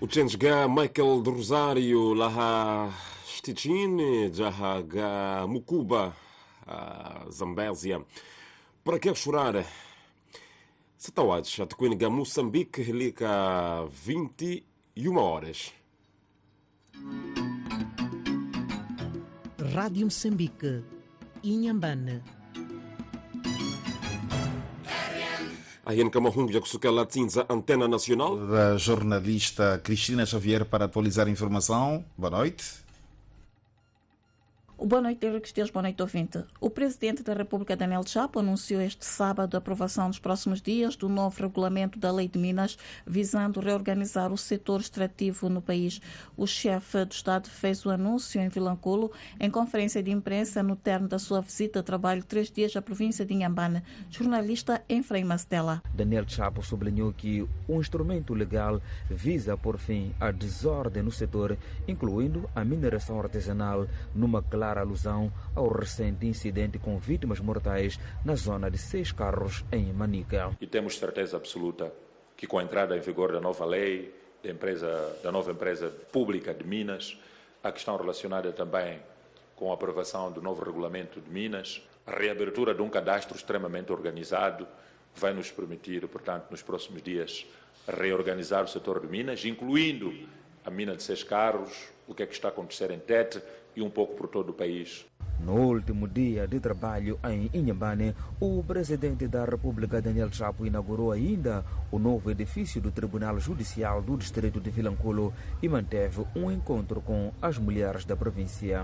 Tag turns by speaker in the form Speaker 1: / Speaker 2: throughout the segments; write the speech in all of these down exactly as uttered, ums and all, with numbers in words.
Speaker 1: Uchenjga Michael do Rosário laha Stichin, Jahaga Mukuba, Zambésia. Para que chorar? Setawads, a Tequiniga Moçambique, liga vinte e uma horas.
Speaker 2: Rádio Moçambique, Inhambane.
Speaker 1: A Yenkamahung Jakusuka Latinza, Antena Nacional.
Speaker 3: Da jornalista Cristina Xavier para atualizar a informação. Boa noite.
Speaker 4: Boa noite, Henrique Esteves. Boa noite, ouvinte. O Presidente da República, Daniel Chapo, anunciou este sábado a aprovação nos próximos dias do novo regulamento da Lei de Minas, visando reorganizar o setor extrativo no país. O chefe do Estado fez o anúncio em Vilanculo, em conferência de imprensa, no termo da sua visita de trabalho três dias à província de Inhambane. Jornalista Efraim Mastella.
Speaker 5: Daniel Chapo sublinhou que o instrumento legal visa pôr fim à desordem no setor, incluindo a mineração artesanal, numa clara alusão ao recente incidente com vítimas mortais na zona de Seis Carros, em Manica.
Speaker 6: E temos certeza absoluta que com a entrada em vigor da nova lei, da, empresa, da nova empresa pública de Minas, a questão relacionada também com a aprovação do novo regulamento de Minas, a reabertura de um cadastro extremamente organizado vai nos permitir, portanto, nos próximos dias, reorganizar o setor de Minas, incluindo a mina de Seis Carros, o que é que está a acontecer em Tete e um pouco por todo o país.
Speaker 5: No último dia de trabalho em Inhambane, o Presidente da República, Daniel Chapo, inaugurou ainda o novo edifício do Tribunal Judicial do Distrito de Vilanculo e manteve um encontro com as mulheres da província.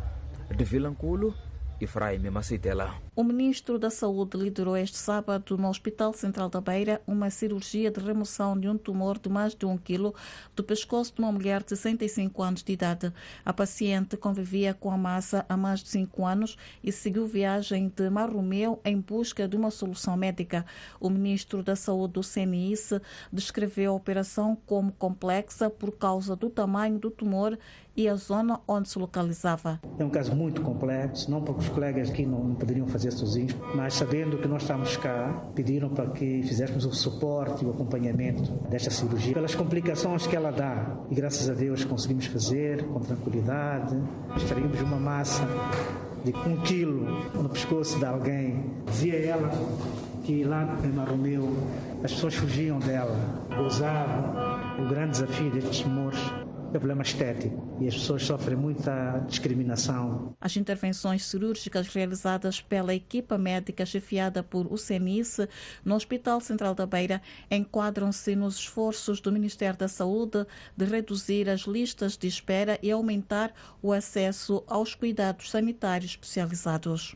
Speaker 5: De Vilanculo, Efraim Macitela.
Speaker 4: O Ministro da Saúde liderou este sábado no Hospital Central da Beira uma cirurgia de remoção de um tumor de mais de um quilo do pescoço de uma mulher de sessenta e cinco anos de idade. A paciente convivia com a massa há mais de cinco anos e seguiu viagem de Marromeu em busca de uma solução médica. O Ministro da Saúde do C N I S descreveu a operação como complexa por causa do tamanho do tumor e a zona onde se localizava.
Speaker 7: É um caso muito complexo, não porque os colegas aqui não, não poderiam fazer sozinhos, mas sabendo que nós estamos cá, pediram para que fizéssemos o suporte e o acompanhamento desta cirurgia, pelas complicações que ela dá. E graças a Deus conseguimos fazer com tranquilidade. Extraímos uma massa de um quilo no pescoço de alguém. Via ela que lá em Marromeu as pessoas fugiam dela, gozavam. O grande desafio destes tumores é o problema estético e as pessoas sofrem muita discriminação.
Speaker 4: As intervenções cirúrgicas realizadas pela equipa médica chefiada por U C N I S no Hospital Central da Beira enquadram-se nos esforços do Ministério da Saúde de reduzir as listas de espera e aumentar o acesso aos cuidados sanitários especializados.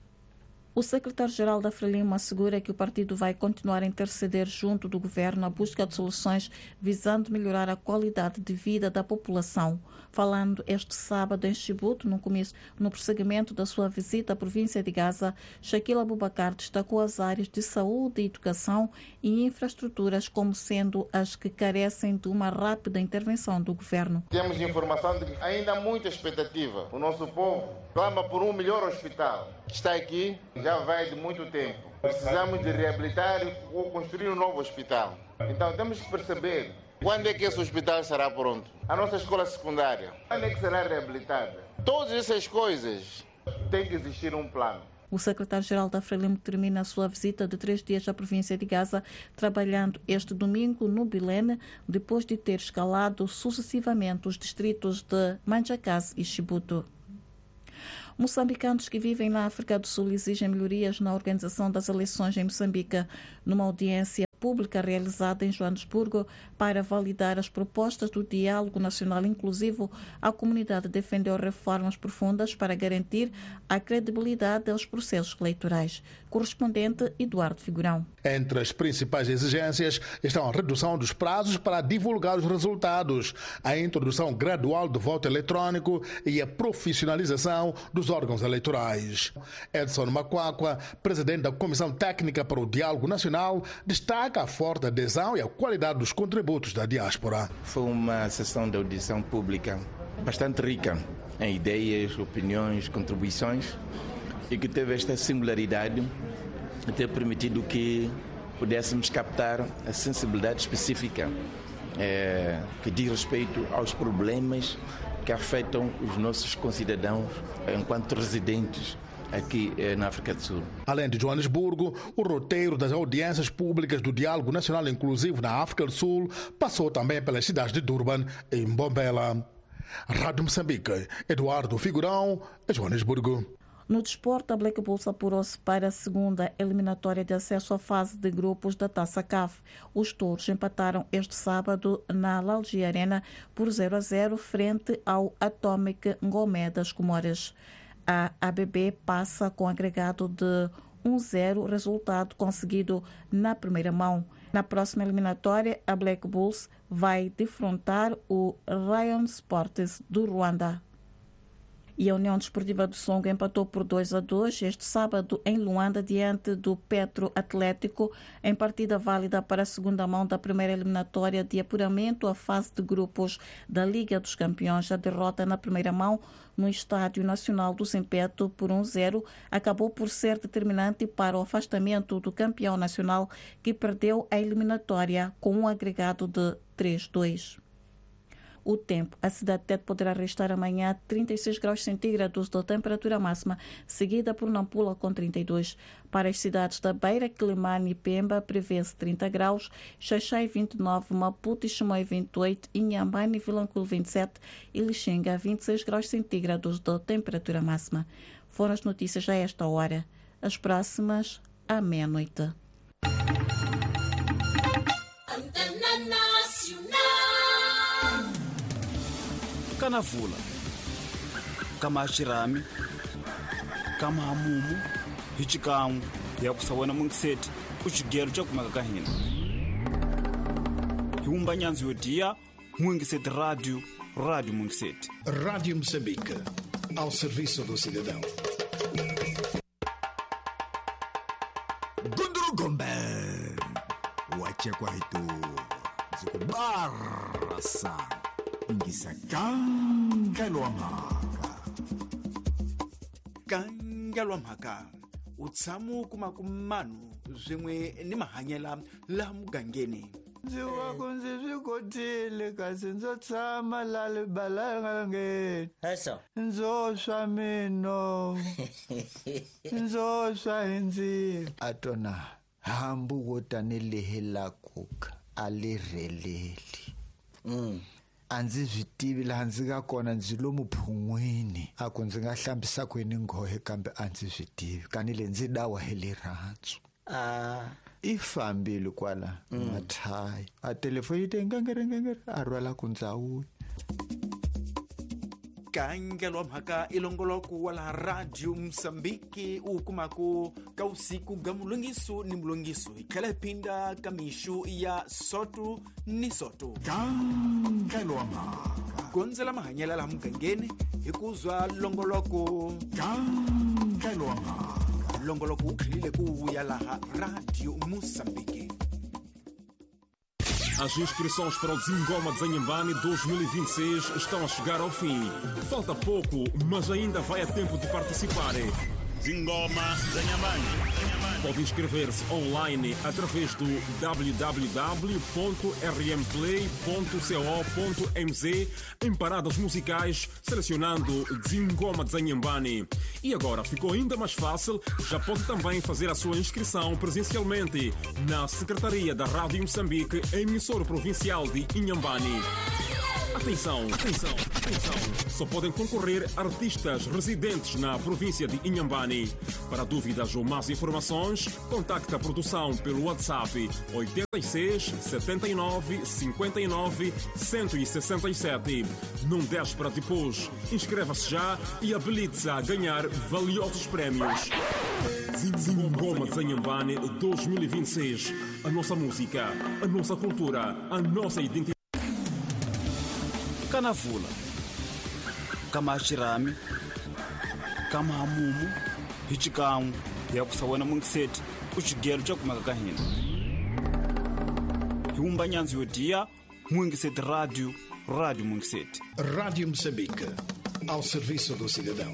Speaker 4: O secretário-geral da Frelimo assegura que o partido vai continuar a interceder junto do governo na busca de soluções visando melhorar a qualidade de vida da população. Falando este sábado em Chibuto, no, começo, no prosseguimento da sua visita à província de Gaza, Shaquille Abubakar destacou as áreas de saúde, educação e infraestruturas como sendo as que carecem de uma rápida intervenção do governo.
Speaker 8: Temos informação de que ainda há muita expectativa. O nosso povo clama por um melhor hospital. Está aqui, já vai de muito tempo. Precisamos de reabilitar ou construir um novo hospital. Então temos que perceber quando é que esse hospital será pronto. A nossa escola secundária, quando é que será reabilitada? Todas essas coisas tem que existir um plano.
Speaker 4: O secretário-geral da Frelimo termina a sua visita de três dias à província de Gaza, trabalhando este domingo no Bilene, depois de ter escalado sucessivamente os distritos de Manjacás e Chibuto. Moçambicanos que vivem na África do Sul exigem melhorias na organização das eleições em Moçambique. Numa audiência pública realizada em Joanesburgo para validar as propostas do Diálogo Nacional Inclusivo, a comunidade defendeu reformas profundas para garantir a credibilidade aos processos eleitorais. Correspondente Eduardo Figurão.
Speaker 9: Entre as principais exigências estão a redução dos prazos para divulgar os resultados, a introdução gradual do voto eletrônico e a profissionalização dos órgãos eleitorais. Edson Macuacua, presidente da Comissão Técnica para o Diálogo Nacional, destaca a forte adesão e a qualidade dos contributos da diáspora.
Speaker 10: Foi uma sessão de audição pública bastante rica em ideias, opiniões, contribuições e que teve esta singularidade de ter permitido que pudéssemos captar a sensibilidade específica é, que diz respeito aos problemas que afetam os nossos concidadãos enquanto residentes aqui eh, na África do Sul.
Speaker 9: Além de Joanesburgo, o roteiro das audiências públicas do Diálogo Nacional Inclusivo na África do Sul passou também pelas cidades de Durban e Mbombela. Rádio Moçambique, Eduardo Figurão, Joanesburgo.
Speaker 4: No desporto, a Black Bulls apurou-se para a segunda eliminatória de acesso à fase de grupos da Taça C A F. Os touros empataram este sábado na Lalji Arena por zero a zero frente ao Atomic Ngomé das Comoras. A A B B passa com agregado de um a zero, resultado conseguido na primeira mão. Na próxima eliminatória, a Black Bulls vai defrontar o Rayon Sports do Ruanda. E a União Desportiva do Songo empatou por dois a dois este sábado em Luanda diante do Petro Atlético, em partida válida para a segunda mão da primeira eliminatória de apuramento à fase de grupos da Liga dos Campeões. A derrota na primeira mão no Estádio Nacional do Sempeto por um a zero acabou por ser determinante para o afastamento do campeão nacional, que perdeu a eliminatória com um agregado de três a dois. O tempo. A cidade de Tete poderá registrar amanhã trinta e seis graus centígrados de temperatura máxima, seguida por Nampula com trinta e dois. Para as cidades da Beira, Quelimane e Pemba prevê-se trinta graus, Xaixai vinte e nove, Maputo e Chimoio vinte e oito, Inhambane e Vilanculo vinte e sete e Lixinga vinte e seis graus centígrados de temperatura máxima. Foram as notícias a esta hora. As próximas à meia-noite.
Speaker 11: Kanavula, Kamashirami, Kamamumu, Hichikamu, Yakusawena Munkseti, Uchigero Chakumakahina. Humba Nyanzi Odia, Munkseti Rádio, Rádio Munkseti.
Speaker 12: Rádio Moçambique, ao serviço do cidadão.
Speaker 13: Gundurugombe, Wachekwaitu, Zukubarasa. Ingisa kangalwamhaka
Speaker 11: kangalwamhaka utsamu kumakumanu zvimwe ni mahanyela la mugangeni
Speaker 14: ndzi wako ndzi swi kotile kasi ndzo tshama la libalanga ngeni
Speaker 15: hesa
Speaker 14: ndzo swa mino ndzo swa hindzilo atona hambu wo tanelehela kuka alirheleli mm. a ndzi swi tivi laha ndzi nga kona ndzi lo muphun'wini a ku ndzi nga hlambisa kwini nghohe kambe a ndzi swi tivi kanile ndzi dawa hi lerhandzu
Speaker 15: a
Speaker 14: i fambile kwala mm. mathayi a telefoni yi te ngangerengengere a rhwala ku ndzawulo
Speaker 11: kangelwa mhaka ilongoloko wala Radio Msambiki ukumaku ka usiku ga mulungiso ni mulungiso ikhala ipinda kamishu ya soto ni soto
Speaker 13: kangelwa mhaka
Speaker 11: gonzela mahanyela la mugangeni hikuzwa longoloko
Speaker 13: kangelwa mhaka
Speaker 11: longoloko ukhilile kuya laha Radio Msambiki.
Speaker 1: As inscrições para o Dzingoma Dzanhambane dois mil e vinte e seis estão a chegar ao fim. Falta pouco, mas ainda vai a tempo de participar.
Speaker 16: Dzingoma Dzanhambane.
Speaker 1: Pode inscrever-se online através do w w w ponto r m play ponto co ponto m z em paradas musicais, selecionando Dzingoma Dzanhambane. E agora ficou ainda mais fácil, já pode também fazer a sua inscrição presencialmente na Secretaria da Rádio Moçambique, emissora provincial de Inhambane. Atenção, atenção, atenção. Só podem concorrer artistas residentes na província de Inhambane. Para dúvidas ou mais informações, contacte a produção pelo WhatsApp oito seis, sete nove, cinco nove, um seis sete. Não deixe para depois. Inscreva-se já e habilite-se a ganhar valiosos prémios. Dzingoma Dzanhambane dois mil e vinte e seis. A nossa música, a nossa cultura, a nossa identidade.
Speaker 11: Kanavula, Kamashirami, Kamamumu, Hichikamu, Yakusawena Munkseti, Uchigero Chakumakahina. Humba Nyanzi Odia, Munkseti Rádio, Rádio Munkseti.
Speaker 12: Rádio Moçambique, ao serviço do cidadão.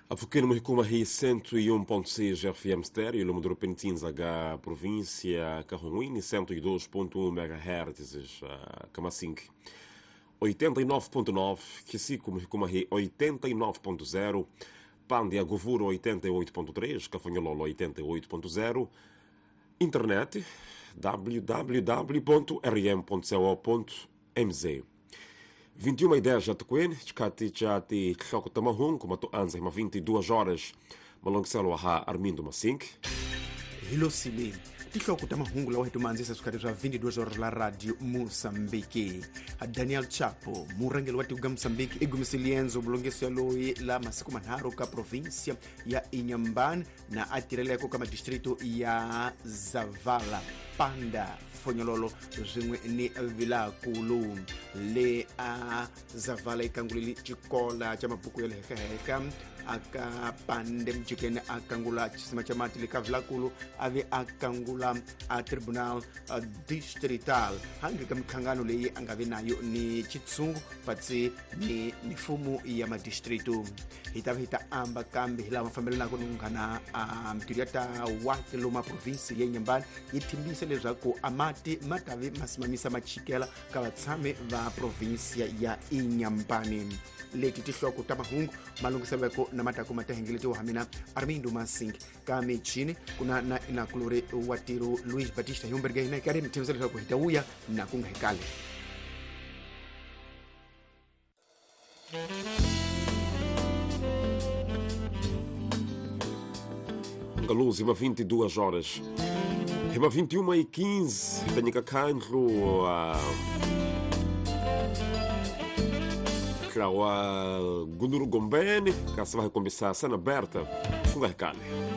Speaker 1: A pequeno Mahikuma Ri cento e um ponto seis F M estéreo, Lumo do Pentinza, H, província Carronguini, cento e dois ponto um megahertz, Camasing, oitenta e nove ponto nove, Kisiku Mahikuma Ri oitenta e nove ponto zero, Pandia Govuro oitenta e oito ponto três, Cafanhololo oitenta e oito ponto zero, internet w w w ponto r m ponto co ponto m z. vinte e uma e dez já te quen, chati chati choko tamahung, como tu anza ma vinte e duas horas, malongcelo ha Armindo Masink.
Speaker 11: Hilo sili, tihloko tamahungu la wetu manzisa sukari za vinte e duas horas la radio Moçambique. Daniel Chapo, murangeli wati uga Moçambique, igumisilienzo bulongeso ya loi la masiku manharo ka província ya Inhambane na atireleko kama distrito ya Zavala, Panda, Fonhololo, zimwe ni Vila Kulu, le a Zavala ikangulili chikola chama puku ya leheka heka, aka pandem chicken akangula chisima chamati lika Vila Kulu, ave akangula a tribunal a distrital. Hangi kamkangano le angave nayo ni chitsungu, patsi ni mifumu ya madistrito. Hitavi hita amba kambi hila mafamilia na kunungana a mturiata wake loma provinsi ya Inhambane, yitimbise lezako amati matavi masimamisa machikela kawatsame va provinsia ya Inhambane. Leti tihloko tamahungu malungisabeko na matako matahengele jo hamina Armindo Masink kame chini kuna na inakulore watiru Luis Batista Humberga ina kare mtimzele kwa hitauya na kungahekale.
Speaker 1: Luz, ima vinte e duas horas. Ima vinte e uma e quinze. Tenho que canro a Krawa Gunduru Gombene, que se vai começar a cena aberta com a Recane.